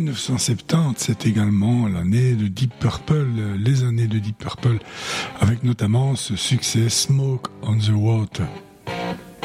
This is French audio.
1970, c'est également l'année de Deep Purple, les années de Deep Purple, avec notamment ce succès Smoke on the Water.